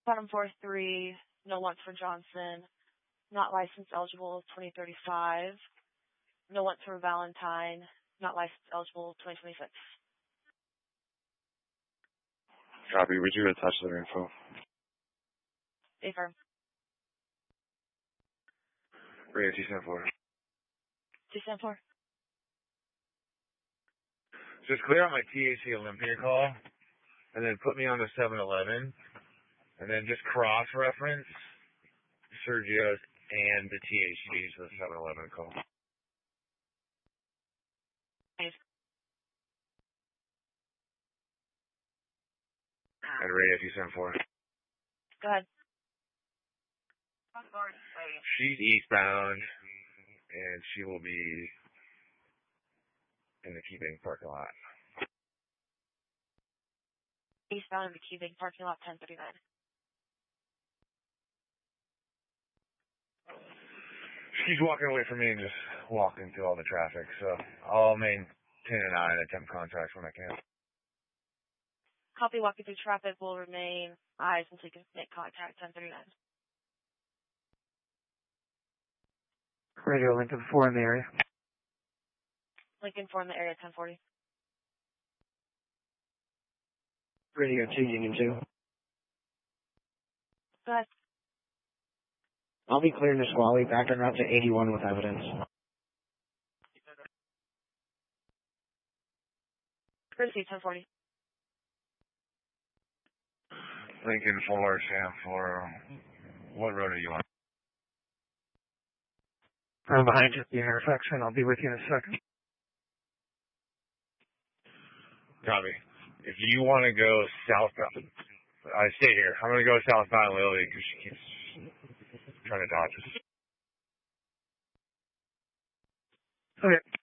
Bottom 4-3, no want for Johnson. Not license eligible 2035. No want for Valentine. Not license eligible 2026. Copy. Would you attach their info? Affirm. Radio 274. 274. Just clear out my THC Olympia call, and then put me on the 7-Eleven, and then just cross-reference Sergio's and the THC's for the 7-Eleven call. Nice. And Radio 274. Go ahead. She's eastbound, and she will be in the Key-Bank parking lot. Eastbound in the Key-Bank parking lot, 1039. She's walking away from me and just walking through all the traffic, so I'll maintain an eye and attempt contact when I can. Copy. Walking through traffic will remain eyes until you can make contact, 1039. Radio Lincoln 4 in the area. Lincoln 4 in the area, 1040. Radio 2, Union 2. Go ahead. I'll be clearing the Squally background route to 81 with evidence. Courtesy, 1040. Lincoln 4, Sam 4. What road are you on? I'm behind you at the intersection. I'll be with you in a second. Copy. If you want to go southbound, I stay here. I'm going to go southbound Lily because she keeps trying to dodge us. Okay.